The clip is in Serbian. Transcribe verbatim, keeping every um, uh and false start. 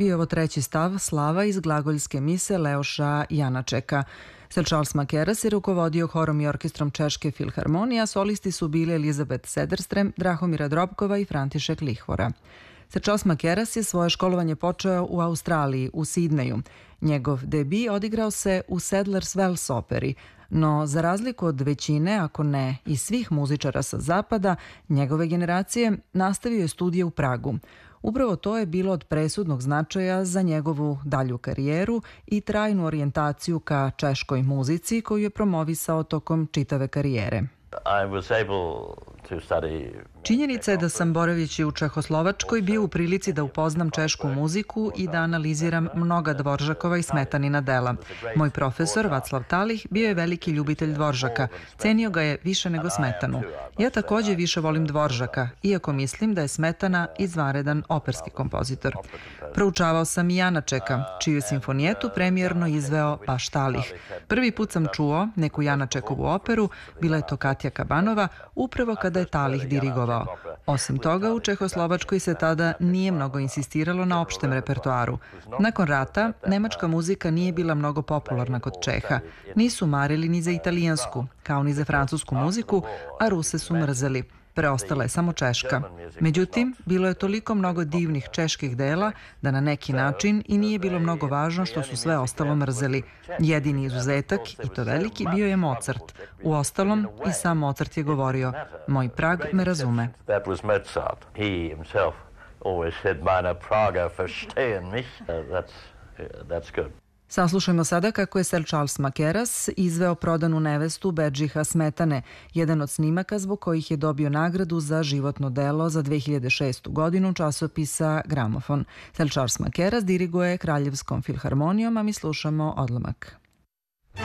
Bio je ovo treći stav slava iz glagoljske mise Leoša Janačeka. Sir Charles Mackerras je rukovodio horom i orkestrom Češke filharmonije, a solisti su bili Elizabeth Sederstrem, Drahomira Drobkova i František Lihvora. Sir Charles Mackerras je svoje školovanje počeo u Australiji, u Sidneju. Njegov debi odigrao se u Sadler's Wells operi, no za razliku od većine, ako ne i svih muzičara sa zapada, njegove generacije nastavio je studije u Pragu. Upravo to je bilo od presudnog značaja za njegovu dalju karijeru i trajnu orijentaciju ka češkoj muzici koju je promovisao tokom čitave karijere. Činjenica je da sam boravići u Čehoslovačkoj bio u prilici da upoznam češku muziku i da analiziram mnoga Dvoržakova i Smetanina dela. Moj profesor Vaclav Talih bio je veliki ljubitelj Dvoržaka, cenio ga je više nego Smetanu. Ja takođe više volim Dvoržaka, iako mislim da je Smetana izvanredan operski kompozitor. Proučavao sam i Janačeka, čiju simfonijetu premijerno izveo baš Talih. Prvi put sam čuo neku Janačekovu operu, bila je to Katja Kabanova, upravo kada je Talih dirigovao. Osim toga, u Čehoslovačkoj se tada nije mnogo insistiralo na opštem repertoaru. Nakon rata, nemačka muzika nije bila mnogo popularna kod Čeha. Nisu marili ni za italijansku, kao ni za francusku muziku, a Ruse su mrzeli. Preostala je samo češka. Međutim, bilo je toliko mnogo divnih čeških dela da na neki način i nije bilo mnogo važno što su sve ostalo mrzeli. Jedini izuzetak, i to veliki, bio je Mozart. U ostalom, i sam Mozart je govorio: "Moj Prag me razume." Saslušajmo sada kako je Sir Charles Mackerras izveo Prodanu nevestu Bedžiha Smetane, jedan od snimaka zbog kojih je dobio nagradu za životno delo za dve hiljade šestu godinu časopisa Gramofon. Sir Charles Mackerras diriguje Kraljevskom filharmonijom, a mi slušamo odlomak.